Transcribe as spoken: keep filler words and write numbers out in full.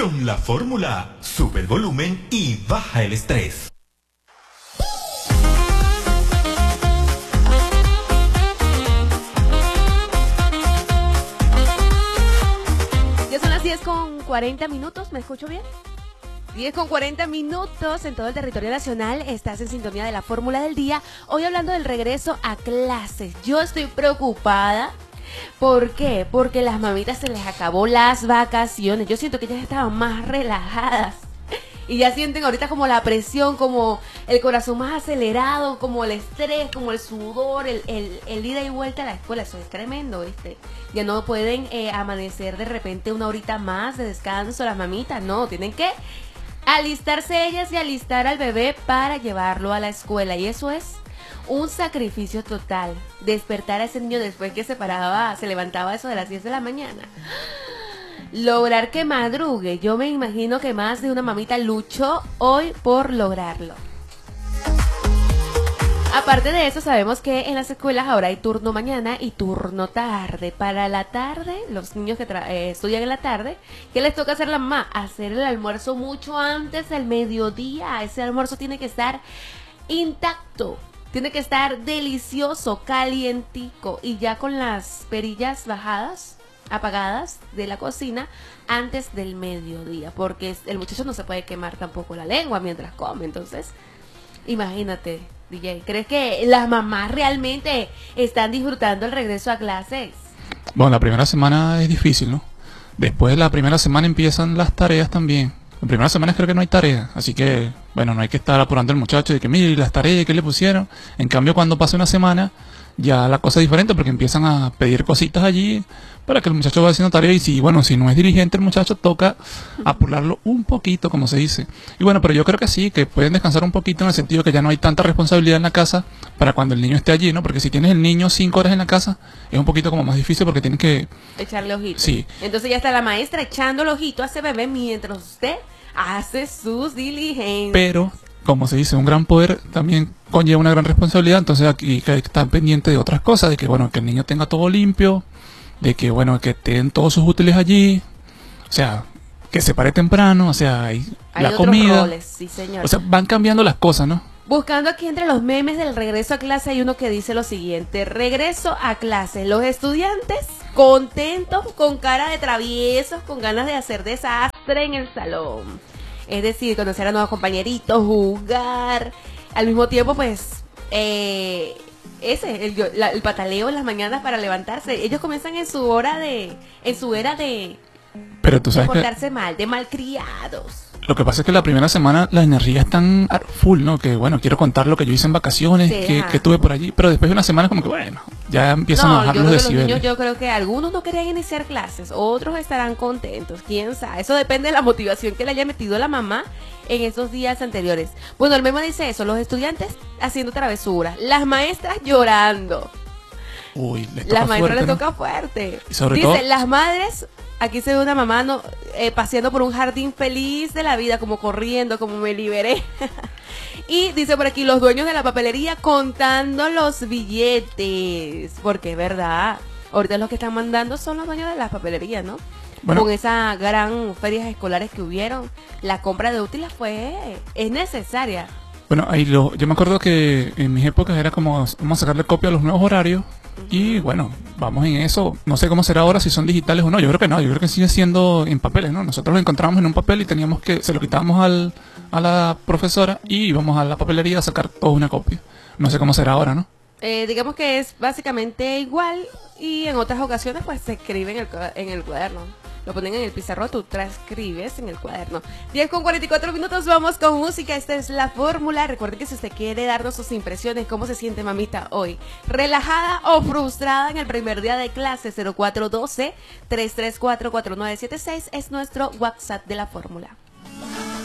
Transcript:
Con la fórmula, sube el volumen y baja el estrés. Ya son las diez con cuarenta minutos, ¿me escucho bien? diez con cuarenta minutos en todo el territorio nacional. Estás en sintonía de la fórmula del día. Hoy hablando del regreso a clases. Yo estoy preocupada. ¿Por qué? Porque las mamitas se les acabó las vacaciones. Yo siento que ellas estaban más relajadas. Y ya sienten ahorita como la presión, como el corazón más acelerado, como el estrés, como el sudor, el, el, el ida y vuelta a la escuela. Eso es tremendo, ¿viste? Ya no pueden eh, amanecer de repente una horita más de descanso las mamitas. No, tienen que alistarse ellas y alistar al bebé para llevarlo a la escuela. Y eso es un sacrificio total. Despertar a ese niño después que se paraba, se levantaba eso de las diez de la mañana. Lograr que madrugue. Yo me imagino que más de una mamita luchó hoy por lograrlo. Aparte de eso, sabemos que en las escuelas ahora hay turno mañana y turno tarde. Para la tarde, los niños que eh, estudian en la tarde, ¿qué les toca hacer la mamá? Hacer el almuerzo mucho antes del mediodía. Ese almuerzo tiene que estar intacto. Tiene que estar delicioso, calientico y ya con las perillas bajadas, apagadas de la cocina antes del mediodía, porque el muchacho no se puede quemar tampoco la lengua mientras come. Entonces, imagínate, D J, ¿crees que las mamás realmente están disfrutando el regreso a clases? Bueno, la primera semana es difícil, ¿no? Después de la primera semana empiezan las tareas también. La primera semana creo que no hay tareas, así que, bueno, no hay que estar apurando al muchacho de que, mire, las tareas, ¿qué le pusieron? En cambio, cuando pasa una semana, ya la cosa es diferente porque empiezan a pedir cositas allí para que el muchacho vaya haciendo tareas y si, bueno, si no es dirigente el muchacho, toca apurarlo un poquito, como se dice. Y bueno, pero yo creo que sí, que pueden descansar un poquito en el sentido que ya no hay tanta responsabilidad en la casa para cuando el niño esté allí, ¿no? Porque si tienes el niño cinco horas en la casa, es un poquito como más difícil porque tienes que echarle ojito. Sí. Entonces ya está la maestra echando el ojito a ese bebé mientras usted hace sus diligencias. Pero, como se dice, un gran poder también conlleva una gran responsabilidad, entonces aquí que estar pendiente de otras cosas, de que, bueno, que el niño tenga todo limpio, de que, bueno, que estén todos sus útiles allí, o sea, que se pare temprano, o sea, hay, hay la otros comida, roles, sí, señor. O sea, van cambiando las cosas, ¿no? Buscando aquí entre los memes del regreso a clase hay uno que dice lo siguiente: regreso a clase, los estudiantes contentos, con cara de traviesos, con ganas de hacer desastre en el salón. Es decir, conocer a nuevos compañeritos, jugar, al mismo tiempo pues eh, ese, el, la, el pataleo en las mañanas para levantarse. Ellos comienzan en su hora de, en su era de, Pero tú de sabes portarse que mal, de malcriados. lo que pasa es que la primera semana las energías están a full, ¿no? Que bueno, quiero contar lo que yo hice en vacaciones, Sí, que, que tuve por allí, pero después de una semana como que bueno, ya empiezan No, a bajar yo los creo que los decibeles. niños, yo creo que algunos no querían iniciar clases, otros estarán contentos, quién sabe. Eso depende de la motivación que le haya metido la mamá en esos días anteriores. Bueno, el memo dice eso: los estudiantes haciendo travesuras, las maestras llorando. Uy, les toca Las maestras fuerte, les ¿no? toca fuerte. Y sobre Dice, todo- las madres, aquí se ve una mamá no, eh, paseando por un jardín feliz de la vida, como corriendo, como me liberé. Y dice por aquí, los dueños de la papelería contando los billetes, porque es verdad, ahorita los que están mandando son los dueños de las papelerías, ¿no? Bueno. Con esas gran ferias escolares que hubieron, la compra de útiles fue, es necesaria. Bueno, ahí lo, yo me acuerdo que en mis épocas era como, vamos a sacarle copia a los nuevos horarios y bueno, vamos en eso. No sé cómo será ahora, si son digitales o no. Yo creo que no, yo creo que sigue siendo en papeles, ¿no? Nosotros lo encontrábamos en un papel y teníamos que, se lo quitábamos al, a la profesora y íbamos a la papelería a sacar toda una copia. No sé cómo será ahora, ¿no? Eh, digamos que es básicamente igual y en otras ocasiones pues se escribe en el, cua- en el cuaderno. Lo ponen en el pizarro, tú transcribes en el cuaderno. diez con cuarenta y cuatro minutos, vamos con música. Esta es la fórmula. Recuerden que si usted quiere darnos sus impresiones, cómo se siente mamita hoy, relajada o frustrada en el primer día de clase, cero cuatro uno dos, tres tres cuatro, cuatro nueve siete seis es nuestro WhatsApp de la fórmula.